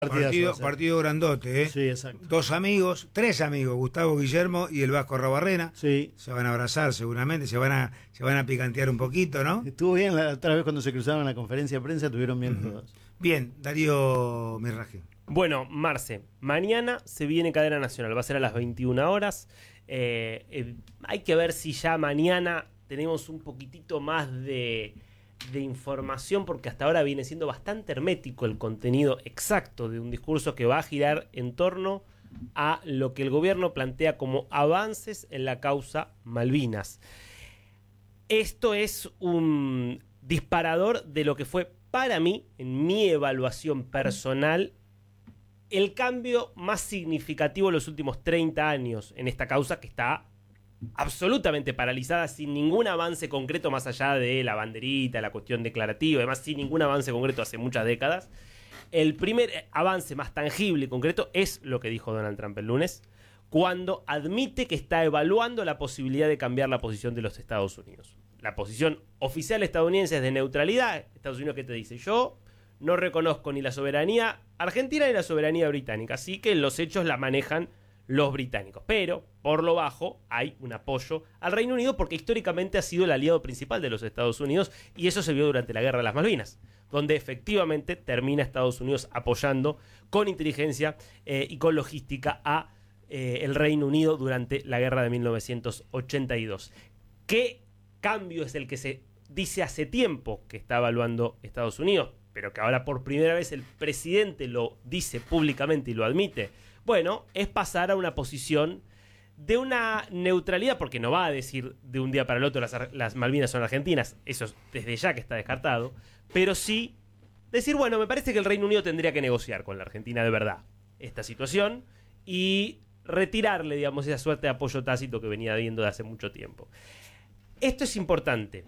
Partido grandote, ¿eh? Sí, exacto. Tres amigos, Gustavo Guillermo y el Vasco Rabarrena. Sí. Se van a abrazar seguramente, se van a picantear un poquito, ¿no? Estuvo bien la otra vez cuando se cruzaron en la conferencia de prensa, estuvieron bien todos. Bien, Darío Mirraje. Bueno, Marce, mañana se viene cadena nacional, va a ser a las 21 horas. Hay que ver si ya mañana tenemos un poquitito más de información, porque hasta ahora viene siendo bastante hermético el contenido exacto de un discurso que va a girar en torno a lo que el gobierno plantea como avances en la causa Malvinas. Esto es un disparador de lo que fue para mí, en mi evaluación personal, el cambio más significativo en los últimos 30 años en esta causa, que está absolutamente paralizada, sin ningún avance concreto más allá de la banderita, la cuestión declarativa, además sin ningún avance concreto hace muchas décadas. El primer avance más tangible y concreto es lo que dijo Donald Trump el lunes, cuando admite que está evaluando la posibilidad de cambiar la posición de los Estados Unidos. La posición oficial estadounidense es de neutralidad. Estados Unidos, ¿qué te dice? Yo no reconozco ni la soberanía argentina ni la soberanía británica, así que los hechos la manejan los británicos, pero por lo bajo hay un apoyo al Reino Unido porque históricamente ha sido el aliado principal de los Estados Unidos, y eso se vio durante la Guerra de las Malvinas, donde efectivamente termina Estados Unidos apoyando con inteligencia y con logística a el Reino Unido durante la Guerra de 1982. ¿Qué cambio es el que se dice hace tiempo que está evaluando Estados Unidos, pero que ahora por primera vez el presidente lo dice públicamente y lo admite? Bueno, es pasar a una posición de una neutralidad, porque no va a decir de un día para el otro las Malvinas son argentinas, eso desde ya que está descartado, pero sí decir, bueno, me parece que el Reino Unido tendría que negociar con la Argentina de verdad esta situación y retirarle, digamos, esa suerte de apoyo tácito que venía viendo de hace mucho tiempo. Esto es importante.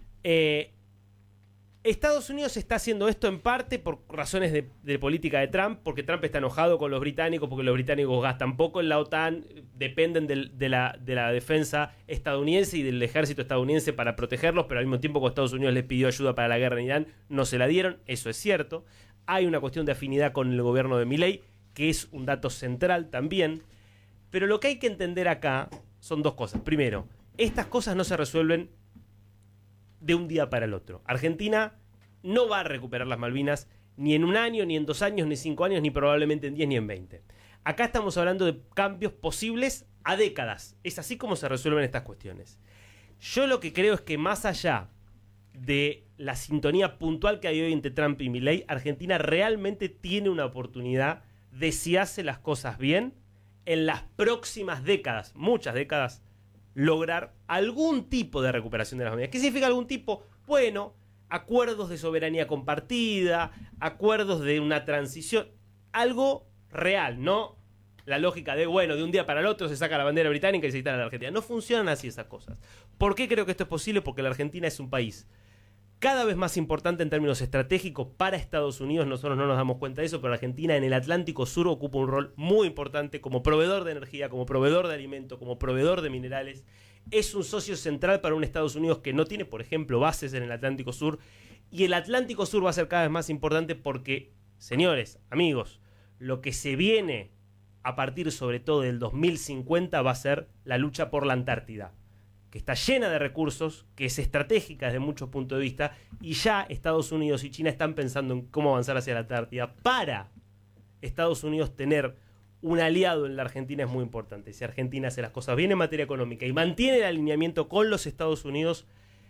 Estados Unidos está haciendo esto en parte por razones de política de Trump, porque Trump está enojado con los británicos, porque los británicos gastan poco en la OTAN, dependen de la defensa estadounidense y del ejército estadounidense para protegerlos, pero al mismo tiempo cuando Estados Unidos les pidió ayuda para la guerra en Irán, no se la dieron, eso es cierto. Hay una cuestión de afinidad con el gobierno de Milei, que es un dato central también, pero lo que hay que entender acá son dos cosas. Primero, estas cosas no se resuelven de un día para el otro. Argentina no va a recuperar las Malvinas ni en un año, ni en 2 años, ni 5 años, ni probablemente en 10 ni en 20. Acá estamos hablando de cambios posibles a décadas. Es así como se resuelven estas cuestiones. Yo lo que creo es que más allá de la sintonía puntual que hay hoy entre Trump y Milei, Argentina realmente tiene una oportunidad de, si hace las cosas bien, en las próximas décadas, muchas décadas, lograr algún tipo de recuperación de las Malvinas. ¿Qué significa algún tipo? Bueno, acuerdos de soberanía compartida, acuerdos de una transición, algo real, no la lógica de, bueno, de un día para el otro se saca la bandera británica y se instala la Argentina. No funcionan así esas cosas. ¿Por qué creo que esto es posible? Porque la Argentina es un país cada vez más importante en términos estratégicos para Estados Unidos. Nosotros no nos damos cuenta de eso, pero Argentina en el Atlántico Sur ocupa un rol muy importante como proveedor de energía, como proveedor de alimento, como proveedor de minerales. Es un socio central para un Estados Unidos que no tiene, por ejemplo, bases en el Atlántico Sur. Y el Atlántico Sur va a ser cada vez más importante porque, señores, amigos, lo que se viene a partir sobre todo del 2050 va a ser la lucha por la Antártida, que está llena de recursos, que es estratégica desde muchos puntos de vista, y ya Estados Unidos y China están pensando en cómo avanzar hacia la Antártida. Para Estados Unidos tener un aliado en la Argentina es muy importante. Si Argentina hace las cosas bien en materia económica y mantiene el alineamiento con los Estados Unidos,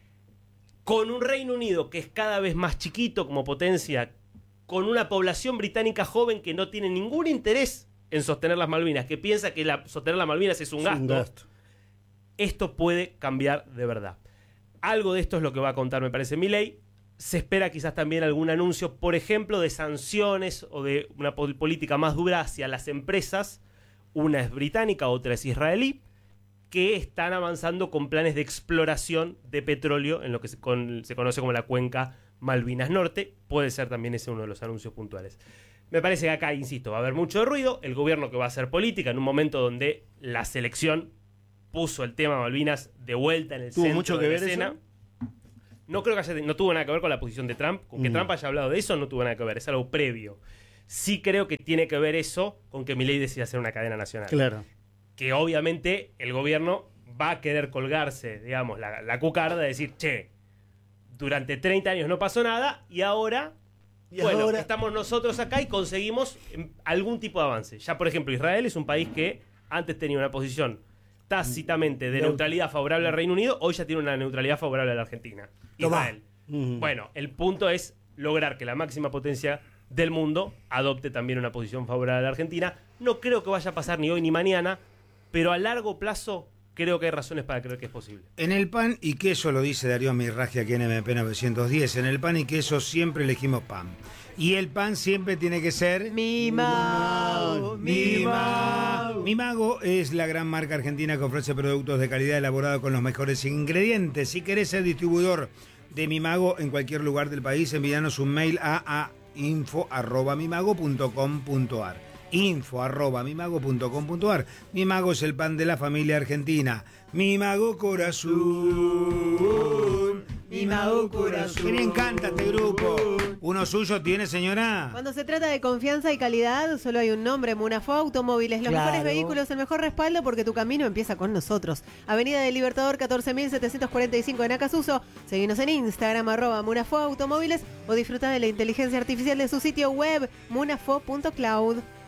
con un Reino Unido que es cada vez más chiquito como potencia, con una población británica joven que no tiene ningún interés en sostener las Malvinas, que piensa que sostener las Malvinas es un gasto. Esto puede cambiar de verdad. Algo de esto es lo que va a contar, me parece, Milei. Se espera quizás también algún anuncio, por ejemplo, de sanciones o de una política más dura hacia las empresas. Una es británica, otra es israelí, que están avanzando con planes de exploración de petróleo en lo que se conoce como la cuenca Malvinas Norte. Puede ser también ese uno de los anuncios puntuales. Me parece que acá, insisto, va a haber mucho ruido. El gobierno que va a hacer política en un momento donde la selección puso el tema Malvinas de vuelta en el centro mucho que de la ver escena. Eso? No creo que no tuvo nada que ver con la posición de Trump. Con que Trump haya hablado de eso no tuvo nada que ver. Es algo previo. Sí creo que tiene que ver eso con que Milei decida hacer una cadena nacional. Claro. Que obviamente el gobierno va a querer colgarse, digamos, la cucarda de decir, che, durante 30 años no pasó nada y ahora, estamos nosotros acá y conseguimos algún tipo de avance. Ya, por ejemplo, Israel es un país que antes tenía una posición tácitamente de neutralidad favorable al Reino Unido, hoy ya tiene una neutralidad favorable a la Argentina. Israel. Bueno, el punto es lograr que la máxima potencia del mundo adopte también una posición favorable a la Argentina. No creo que vaya a pasar ni hoy ni mañana, pero a largo plazo creo que hay razones para creer que es posible. En el pan y queso, lo dice Darío Mirraji aquí en MP 910, en el pan y queso siempre elegimos pan. Y el pan siempre tiene que ser... Mi Mago. Mi Mago es la gran marca argentina que ofrece productos de calidad elaborados con los mejores ingredientes. Si querés ser distribuidor de Mi Mago en cualquier lugar del país, envíanos un mail a info@mimago.com.ar. info@mimago.com.ar. Mi Mago es el pan de la familia argentina. Mi Mago Corazón. Mi Mago Corazón. ¿Quién encanta este grupo? ¿Uno suyo tiene, señora? Cuando se trata de confianza y calidad, solo hay un nombre: Munafó Automóviles. Los mejores vehículos, el mejor respaldo, porque tu camino empieza con nosotros. Avenida del Libertador 14.745 en Acasuso. Seguinos en Instagram, @Munafó Automóviles, o disfruta de la inteligencia artificial de su sitio web, munafó.cloud.